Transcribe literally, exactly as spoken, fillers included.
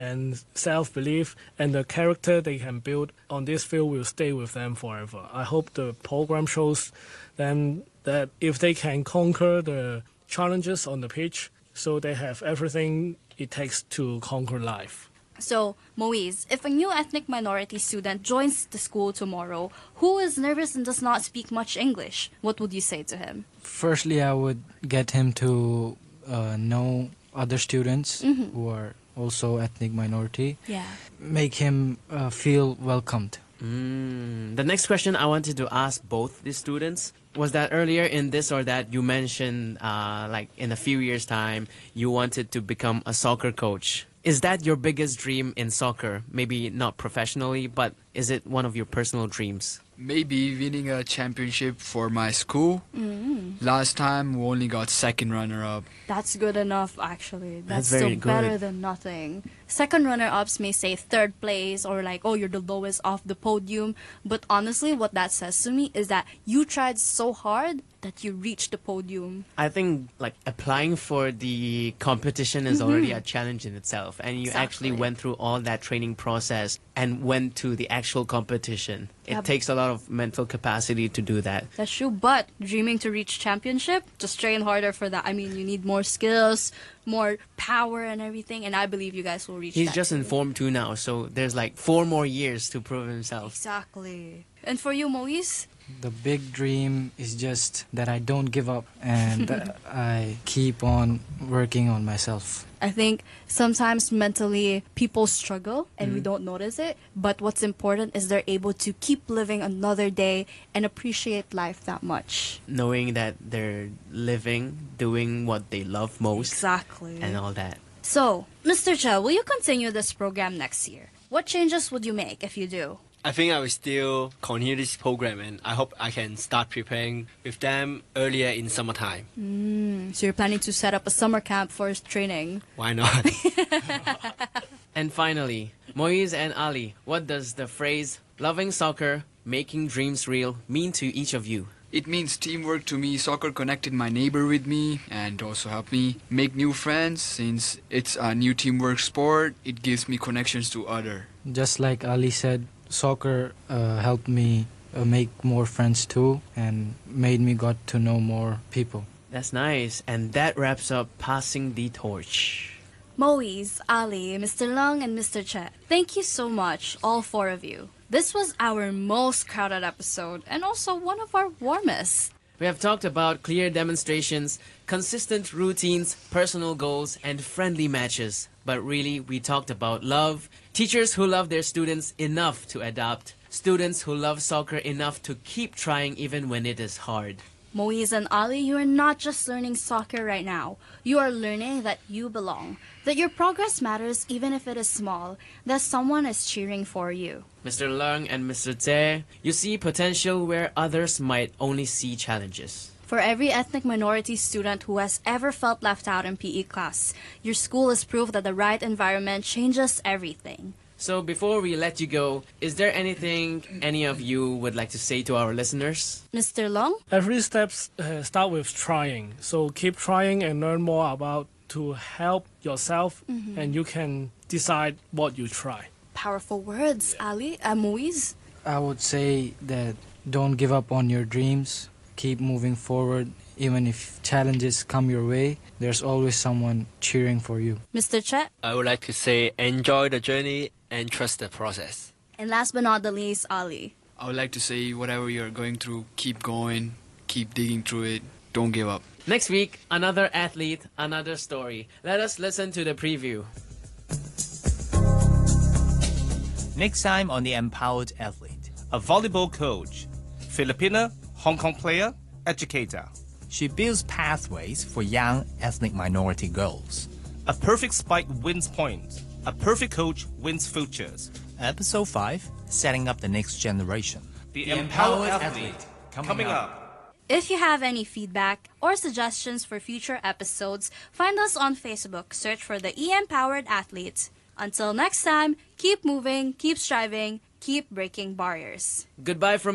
and self-belief, and the character they can build on this field will stay with them forever. I hope the program shows them that if they can conquer the challenges on the pitch, so they have everything it takes to conquer life. So, Moise, if a new ethnic minority student joins the school tomorrow who is nervous and does not speak much English, what would you say to him? Firstly, I would get him to uh, know other students Mm-hmm. who are also ethnic minority. Yeah. Make him uh, feel welcomed. Mm. The next question I wanted to ask both the students was that earlier in this or that you mentioned uh, like in a few years' time you wanted to become a soccer coach. Is that your biggest dream in soccer? Maybe not professionally, but is it one of your personal dreams? Maybe winning a championship for my school. Mm. Last time we only got second runner-up. That's good enough, actually. That's, That's very still better good. than nothing. Second runner-ups may say third place or like, oh, you're the lowest off the podium. But honestly, what that says to me is that you tried so hard that you reached the podium. I think like applying for the competition is already a challenge in itself, and you actually Exactly. went through all that training process and went to the actual competition. It Yep. takes a lot of mental capacity to do that. That's true, but dreaming to reach championship, just train harder for that. I mean, you need more skills, more power and everything, and I believe you guys will reach He's that just too. in Form two now, so there's like four more years to prove himself. Exactly. And for you, Moise? The big dream is just that I don't give up and that I keep on working on myself. I think sometimes mentally people struggle and we don't notice it, but what's important is they're able to keep living another day and appreciate life that much. Knowing that they're living, doing what they love most, Exactly. and all that. So, Mister Che, will you continue this program next year? What changes would you make if you do? I think I will still continue this program, and I hope I can start preparing with them earlier in summertime. Mm, so you're planning to set up a summer camp for training. Why not? And finally, Moise and Ali, what does the phrase loving soccer, making dreams real mean to each of you? It means teamwork to me. Soccer connected my neighbor with me and also helped me make new friends. Since it's a new teamwork sport, it gives me connections to other. Just like Ali said, soccer uh, helped me uh, make more friends too and made me got to know more people. That's nice. And that wraps up Passing the Torch. Moise, Ali, Mister Lung, and Mister Che, thank you so much, all four of you. This was our most crowded episode and also one of our warmest. We have talked about clear demonstrations, consistent routines, personal goals, and friendly matches. But really, we talked about love, teachers who love their students enough to adapt, students who love soccer enough to keep trying even when it is hard. Moise and Ali, you are not just learning soccer right now. You are learning that you belong, that your progress matters even if it is small, that someone is cheering for you. Mister Leung and Mister Tse, you see potential where others might only see challenges. For every ethnic minority student who has ever felt left out in P E class, your school is proof that the right environment changes everything. So before we let you go, is there anything any of you would like to say to our listeners? Mister Long? Every step uh, start with trying. So keep trying and learn more about to help yourself, and you can decide what you try. Powerful words, Ali. Uh, Moise? I would say that don't give up on your dreams. Keep moving forward. Even if challenges come your way, there's always someone cheering for you. Mister Che? I would like to say enjoy the journey and trust the process. And last but not the least, Ali. I would like to say whatever you're going through, keep going, keep digging through it, don't give up. Next week, another athlete, another story. Let us listen to the preview. Next time on The Empowered Athlete, a volleyball coach, Filipina, Hong Kong player, educator. She builds pathways for young ethnic minority girls. A perfect spike wins points. A perfect coach wins futures. Episode five, setting up the next generation. The Empowered Athlete, coming up. If you have any feedback or suggestions for future episodes, find us on Facebook. Search for the E Empowered Athlete. Until next time, keep moving, keep striving, keep breaking barriers. Goodbye from